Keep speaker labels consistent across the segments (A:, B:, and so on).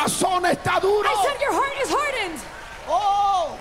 A: corazón está duro.
B: I said your heart is hardened.
A: Oh,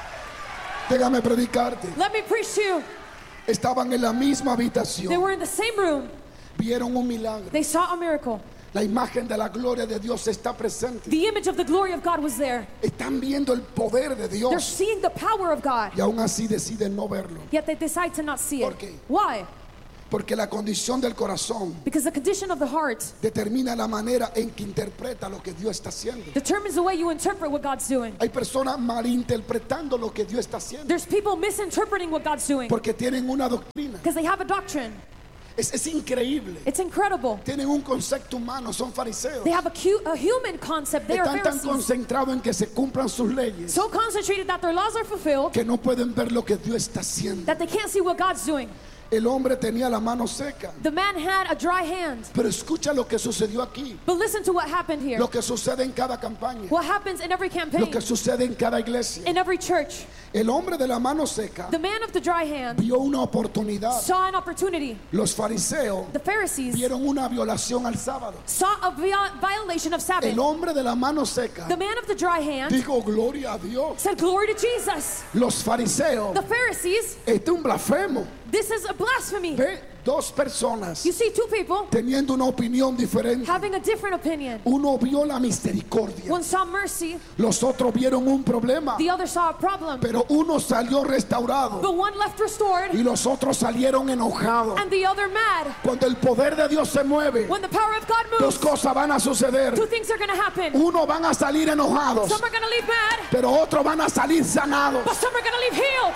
A: déjame predicarte.
B: Let me preach to you.
A: Estaban en la misma
B: They
A: habitación.
B: were in the same room.
A: Vieron un milagro.
B: They saw a miracle.
A: La imagen de la gloria de Dios está presente.
B: The image of the glory of God was there.
A: Están viendo el poder de
B: They're
A: Dios
B: seeing the power of God.
A: y aún así deciden no verlo.
B: Yet they decide to not see it.
A: ¿Por qué?
B: Why?
A: Porque la condición del corazón
B: Because the condition of the heart
A: determina la manera en que interpreta lo que Dios está haciendo.
B: determines the way you interpret what God's doing.
A: Hay personas malinterpretando lo que Dios está haciendo
B: There's people misinterpreting what God's doing
A: porque tienen una doctrina.
B: because they have a doctrine.
A: Es increíble.
B: It's incredible.
A: Tienen un concepto humano, son fariseos.
B: They have a human concept. They are
A: Están tan
B: Pharisees.
A: concentrados en que se cumplan sus leyes
B: So concentrated that their laws are fulfilled
A: que no pueden ver lo que Dios está haciendo.
B: that they can't see what God's doing.
A: El hombre tenía la mano seca.
B: The man had a dry hand.
A: Pero escucha lo que sucedió aquí.
B: But listen to what happened here.
A: Lo que sucede en cada campaña.
B: What happens in every
A: Lo
B: campaign,
A: que sucede en cada iglesia.
B: in every church.
A: El hombre de la mano seca
B: The man of the dry hand
A: vio una oportunidad.
B: saw an opportunity.
A: Los fariseos
B: The Pharisees
A: vieron una violación al sábado.
B: saw a violation of Sabbath.
A: El hombre de la mano seca
B: The man of the dry hand
A: dijo gloria a Dios.
B: said, "Glory to Jesus."
A: Los fariseos,
B: The Pharisees,
A: este es un blasfemo.
B: this is a blasphemy.
A: Ve dos personas
B: You see two people
A: teniendo una opinión diferente.
B: having a different opinion.
A: Uno vio la misericordia.
B: One saw mercy,
A: Los otros vieron un problema.
B: the other saw a problem.
A: Pero uno salió restaurado
B: But one left restored
A: y los otros salieron enojados.
B: and the other mad.
A: Cuando el poder de Dios se mueve,
B: When the power of God
A: dos
B: moves,
A: cosas van a suceder.
B: two things are going to happen.
A: Uno van a salir enojados,
B: Some are going to leave mad,
A: pero otros van a salir sanados.
B: but some are going to leave healed.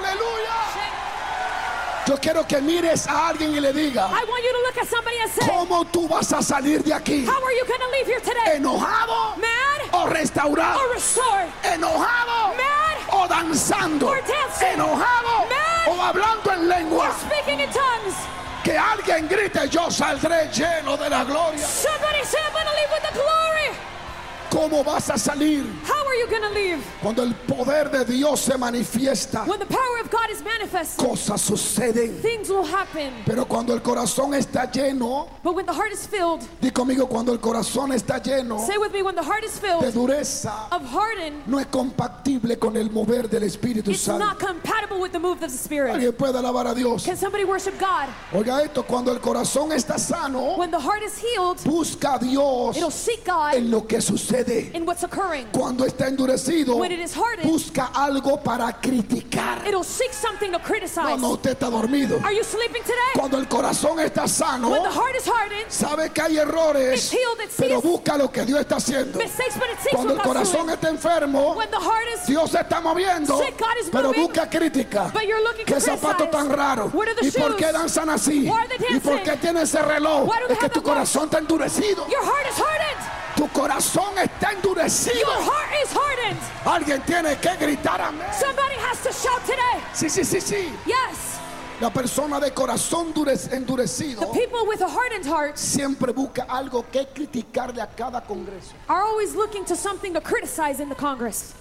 A: Aleluya. Yo quiero que mires a alguien y le diga,
B: I want you to look at somebody and say,
A: ¿cómo tú vas a salir de aquí?
B: how are you going to leave here today?
A: ¿Enojado
B: Mad
A: o restaurado?
B: or restored?
A: ¿Enojado
B: Mad
A: o danzando?
B: or dancing?
A: ¿Enojado
B: Mad
A: o hablando en lengua?
B: or speaking in tongues?
A: Que alguien grite, yo saldré lleno de la gloria.
B: Somebody say, I'm going to leave with the glory.
A: ¿Cómo vas a salir?
B: How are you going to leave?
A: Cuando el poder de Dios se manifiesta,
B: When the power of God is manifested,
A: cosas suceden.
B: things will happen.
A: Pero cuando el corazón está lleno,
B: But when the heart is filled,
A: di conmigo, cuando el corazón está lleno
B: say with me, when the heart is
A: de
B: filled
A: dureza,
B: of harden,
A: no es compatible con el mover del Espíritu
B: it's
A: Santo.
B: not compatible with the move of the Spirit.
A: Alguien puede alabar a Dios.
B: Can somebody worship God?
A: Oiga esto, cuando el corazón está sano,
B: When the heart is healed,
A: busca a Dios
B: it'll seek God
A: en lo que sucede.
B: in what's occurring.
A: Cuando está endurecido,
B: When it is hardened,
A: busca algo para criticar.
B: it'll seek something to
A: No,
B: criticize.
A: no, usted está dormido.
B: Are you sleeping today?
A: Cuando el corazón está sano,
B: When the heart is hardened,
A: sabe que hay errores,
B: it's healed, it
A: pero
B: sees
A: busca lo que Dios está haciendo.
B: mistakes, but it seeks
A: Cuando el
B: what God's
A: corazón
B: doing.
A: está enfermo,
B: When the heart is
A: Dios se está moviendo,
B: sick, God is
A: pero
B: moving,
A: busca crítica.
B: but you're looking to
A: ¿Qué zapato
B: criticize.
A: tan raro?
B: What are the
A: ¿Y por
B: shoes?
A: qué danzan así?
B: Why are they
A: ¿Y por
B: dancing?
A: qué tiene ese reloj?
B: Why do they
A: Es que
B: have
A: tu
B: that watch?
A: corazón está endurecido.
B: Your heart is hardened.
A: Tu corazón está endurecido.
B: Your heart is hardened.
A: Alguien tiene que gritar amén.
B: Somebody has to shout today.
A: Sí, sí, sí, sí.
B: Yes.
A: La persona de corazón endurecido
B: The people with a hardened heart
A: siempre busca algo que criticarle a cada congreso.
B: are always looking to something to criticize in the Congress.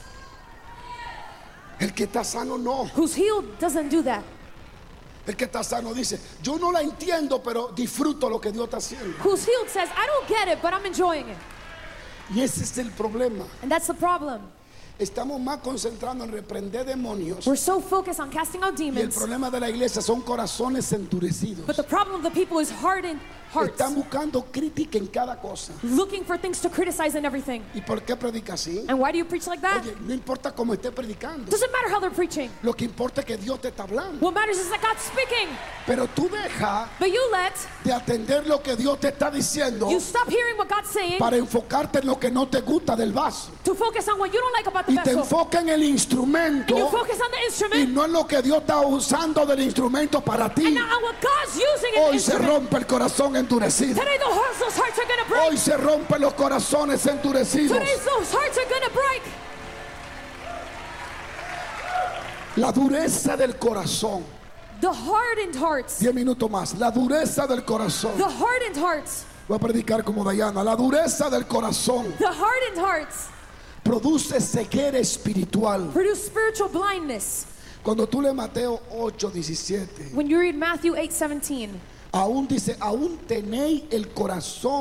A: El que está sano no.
B: Who's healed doesn't do that.
A: El que está sano dice, yo no la entiendo, pero disfruto lo que Dios está haciendo.
B: Who's healed says, I don't get it, but I'm enjoying it.
A: Y ese es el problema.
B: And that's the problem.
A: Estamos más concentrados en reprender demonios.
B: We're so focused on casting out
A: Y el
B: demons,
A: problema de la iglesia son corazones endurecidos.
B: but the problem of the people is hardened hearts,
A: Están buscando crítica en cada cosa.
B: looking for things to criticize in everything.
A: ¿Y por qué predica así?
B: And why do you preach like that?
A: Oye, no importa cómo esté predicando.
B: Doesn't matter how they're preaching.
A: Lo que importa es que Dios te está hablando.
B: What matters is that God's speaking.
A: Pero tú deja
B: But you let,
A: de atender lo que Dios te está diciendo
B: you stop hearing what God's saying
A: para enfocarte en lo que no te gusta del vaso.
B: to focus on what you don't like about the
A: Y te
B: vessel.
A: enfoca en el instrumento
B: And you focus on the
A: y
B: instrument
A: no en lo que Dios está usando del instrumento para
B: and
A: ti.
B: not on what God's using in the
A: Hoy se
B: instrument.
A: rompe el corazón endurecido.
B: Today those hearts are going to break.
A: Hoy se rompen los corazones endurecidos.
B: Today those hearts are going to break.
A: La dureza del corazón.
B: The hardened hearts.
A: 10 minutos más. La dureza del corazón.
B: The hardened hearts.
A: Voy a predicar como Dayana. La dureza del corazón
B: The hardened hearts
A: produce ceguera espiritual.
B: produce spiritual blindness.
A: Cuando tú lees Mateo 8:17,
B: When you read Matthew 8:17,
A: aún dice, aún tenéis el corazón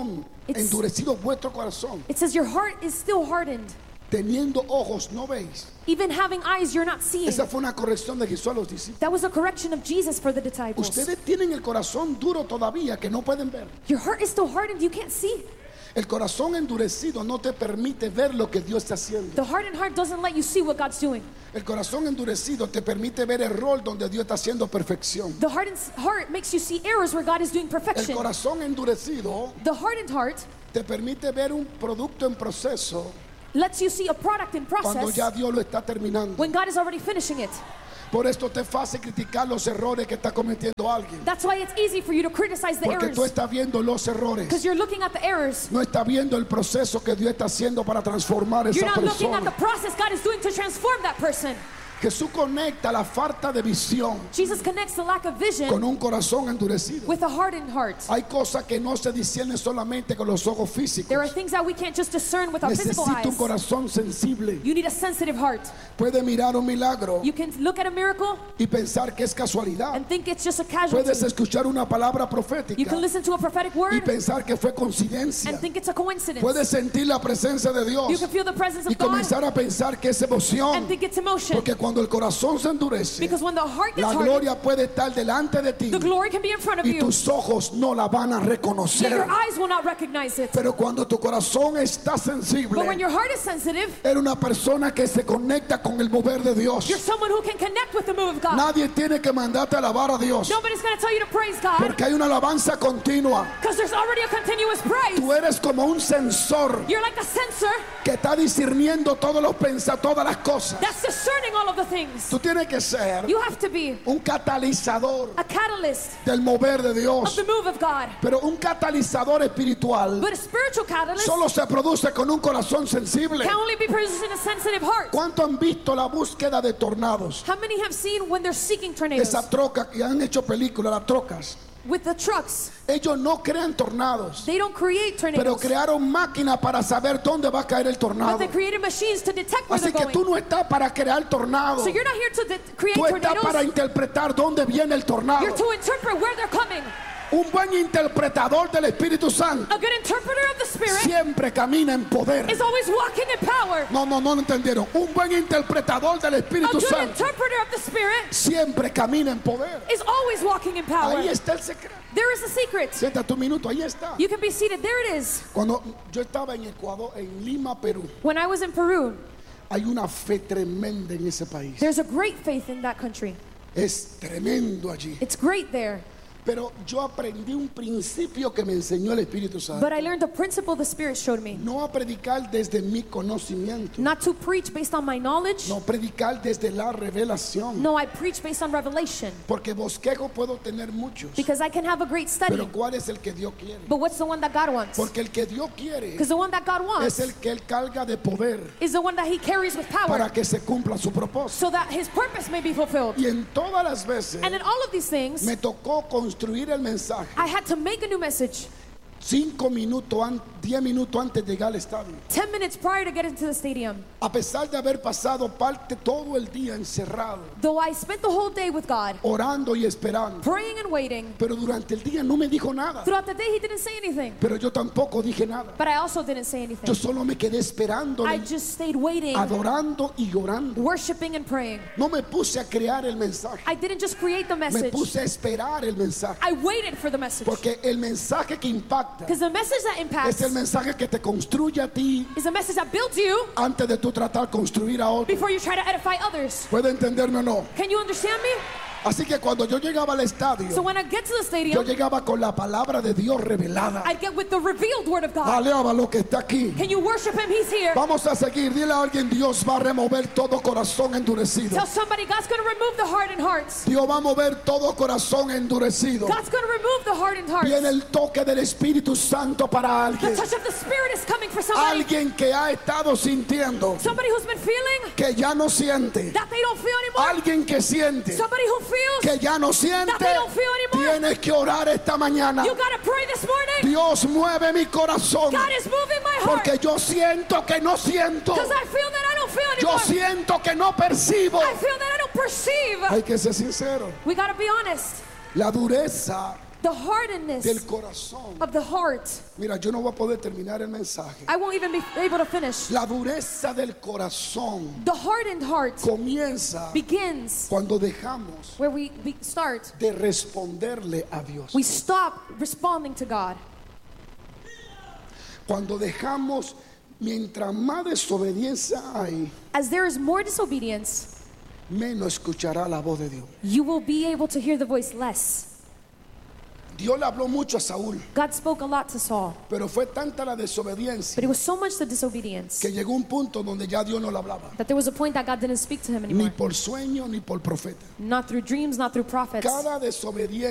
A: endurecido vuestro corazón.
B: It says your heart is still hardened.
A: Teniendo ojos no veis.
B: Even having eyes you're not seeing.
A: Esa fue una corrección de Jesús a los discípulos.
B: That was a correction of Jesus for the disciples.
A: Ustedes tienen el corazón duro todavía que no pueden ver.
B: Your heart is still hardened, you can't see.
A: El corazón endurecido no te permite ver lo que Dios está haciendo.
B: The hardened heart doesn't let you see what God's doing.
A: El corazón endurecido te permite ver el rol donde Dios está haciendo perfección.
B: The hardened heart makes you see errors where God is doing
A: El
B: perfection.
A: corazón endurecido
B: The hardened heart
A: te permite ver un producto en proceso
B: lets you see a product in
A: cuando
B: process
A: ya Dios lo está terminando.
B: when God is already finishing it.
A: Por esto te es fácil criticar los errores que está cometiendo alguien.
B: That's why it's easy for you to criticize the
A: Porque
B: errors,
A: tú estás viendo los errores.
B: because you're looking at the errors.
A: No estás viendo el proceso que Dios está haciendo para transformar a
B: You're
A: esa
B: not looking at the
A: persona.
B: process God is doing to transform that person.
A: Jesús conecta la falta de visión
B: Jesus connects the lack of
A: con
B: vision
A: un corazón endurecido.
B: with a hardened heart.
A: Hay cosas que no se disciernen solamente con los ojos físicos.
B: There are things that we can't just discern with our physical
A: Necesita un
B: eyes.
A: corazón sensible.
B: You need a sensitive heart.
A: Puede mirar un milagro
B: You can look at a miracle
A: y pensar que es casualidad.
B: and think it's just a
A: Puedes
B: casualty.
A: escuchar una palabra
B: You
A: profética
B: can listen to a prophetic
A: y
B: word
A: pensar que fue coincidencia.
B: and think it's a coincidence.
A: Puedes sentir la presencia de Dios
B: You can feel the presence
A: y
B: of God
A: comenzar a pensar que es emoción.
B: and think it's emotion.
A: Porque cuando el corazón se endurece,
B: Because when the heart gets
A: la
B: hardened,
A: gloria puede estar delante de ti
B: the glory can be in front of
A: y
B: you,
A: tus ojos no la van a
B: yet
A: reconocer.
B: your eyes will not recognize it.
A: Pero cuando tu corazón está
B: But when
A: sensible,
B: your heart is sensitive,
A: eres una persona que se conecta con el mover de Dios.
B: you're someone who can connect with the move of God.
A: Nadie tiene que mandarte a alabar a Dios,
B: Nobody's going to tell you to praise God,
A: porque hay una alabanza continua.
B: because there's already a continuous praise.
A: Tú eres como un sensor
B: You're like a sensor
A: que está discerniendo todas las cosas.
B: that's discerning all of the things.
A: Tú tienes que ser
B: You have to be
A: un catalizador
B: a catalyst
A: del mover de
B: of
A: Dios.
B: the move of God.
A: Pero un catalizador espiritual
B: But a spiritual catalyst
A: solo se produce con un corazón sensible.
B: can only be produced in a sensitive heart.
A: ¿Cuánto han visto la búsqueda de tornados?
B: How many have seen when they're seeking tornadoes?
A: Esa troca que han hecho películas, las trocas.
B: With the trucks,
A: Ellos no crean tornados,
B: they don't create
A: pero
B: tornadoes,
A: crearon máquinas para saber dónde va a caer el
B: but
A: tornado.
B: they created machines to detect where
A: Así
B: they're
A: que tú
B: going.
A: no estás para crear tornados.
B: So you're not here to create
A: Tú estás para
B: tornadoes.
A: interpretar dónde viene el tornado.
B: You're to interpret where they're coming.
A: Un buen interpretador del Espíritu Santo
B: A good interpreter of the Spirit
A: siempre camina en poder.
B: is always walking in power.
A: No entendieron. Un buen interpretador del
B: A
A: Espíritu
B: good
A: Santo
B: interpreter of the Spirit
A: siempre camina en poder.
B: is always walking in power.
A: Ahí está el secreto.
B: There is a secret.
A: Siéntate un minuto, ahí está.
B: You can be seated. There it is.
A: Cuando yo estaba en Ecuador, en Lima, Perú,
B: When I was in Peru,
A: hay una fe tremenda en ese país.
B: there's a great faith in that country.
A: Es tremendo allí.
B: It's great there.
A: Pero yo aprendí un principio que me enseñó el Espíritu Santo.
B: But I learned a principle the Spirit showed me.
A: No a predicar desde mi conocimiento.
B: Not to preach based on my knowledge.
A: No predicar desde la revelación.
B: No, I preach based on revelation.
A: Porque bosquejo puedo tener muchos.
B: Because I can have a great study.
A: Pero ¿cuál es el que Dios quiere?
B: But what's the one that God wants?
A: Porque el que Dios quiere
B: Because the one that God
A: es
B: wants
A: el que Él carga de poder
B: is the one that He carries with power
A: para que se cumpla su propósito.
B: so that His purpose may be fulfilled.
A: Y en todas las veces
B: And in all of these things,
A: me tocó construir el mensaje
B: I had to make a new message
A: 5 minutos, 10 minutos antes de llegar al estadio.
B: 10 minutes prior to getting to the stadium.
A: A pesar de haber pasado parte todo el día encerrado,
B: Though I spent the whole day with God,
A: orando y esperando.
B: praying and waiting,
A: Pero durante el día no me dijo nada.
B: throughout the day He didn't say anything.
A: Pero yo tampoco dije nada.
B: But I also didn't say anything.
A: Yo solo me quedé esperando,
B: I just stayed waiting,
A: adorando y orando.
B: worshiping and praying.
A: No me puse a crear el mensaje.
B: I didn't just create the
A: Me
B: message.
A: puse a esperar el mensaje.
B: I waited for the message.
A: Porque el mensaje que impacta
B: Because the message that
A: es
B: impacts
A: el mensaje que te construye a ti
B: is a message that builds you
A: antes de tú tratar de construir a otro.
B: before you try to edify others.
A: ¿Puede entenderme o no?
B: Can you understand me?
A: Así que cuando yo llegaba al
B: So
A: estadio,
B: when I get to the
A: yo
B: stadium,
A: llegaba con la palabra de Dios revelada.
B: I get with the revealed word of God.
A: Alaba lo que está aquí.
B: Can you worship Him? He's here.
A: Vamos a seguir. Dile a alguien, Dios va a remover todo corazón endurecido.
B: Tell somebody God's going to remove the hardened hearts.
A: Dios va a mover todo corazón endurecido.
B: God's going to remove the hardened hearts.
A: Viene el toque del Espíritu Santo para
B: The
A: alguien.
B: touch of the Spirit is coming for somebody.
A: Alguien que ha estado sintiendo
B: Somebody who's been feeling
A: que ya no siente.
B: that they don't feel anymore.
A: Alguien que siente
B: Somebody who feels
A: que ya no siente.
B: that they don't feel anymore.
A: Tienes que orar esta mañana.
B: You got to pray this morning.
A: Dios mueve mi corazón.
B: God is moving my heart.
A: Porque yo siento que no siento.
B: Because I feel that I don't feel
A: Yo
B: anymore.
A: siento que no percibo.
B: I feel that I don't perceive.
A: Hay que ser sincero.
B: We got to be honest.
A: La dureza
B: The The hardness
A: del corazón.
B: of the heart.
A: Mira, yo no voy a poder terminar el mensaje.
B: I won't even be able to finish.
A: La dureza del corazón
B: The hardened heart
A: comienza
B: begins
A: cuando dejamos
B: where we start.
A: de responderle a Dios.
B: We stop responding to God.
A: Cuando dejamos, mientras más desobediencia hay,
B: As there is more disobedience,
A: menos escuchará la voz de Dios.
B: you will be able to hear the voice less.
A: Dios le habló mucho a Saúl,
B: God spoke a lot to Saul,
A: pero fue tanta la desobediencia
B: but it was so much the disobedience
A: que llegó un punto donde ya Dios no le hablaba,
B: that there was a point that God didn't speak to him
A: ni
B: anymore.
A: por sueño ni por profeta.
B: Not through dreams, not through prophets.
A: Cada desobediencia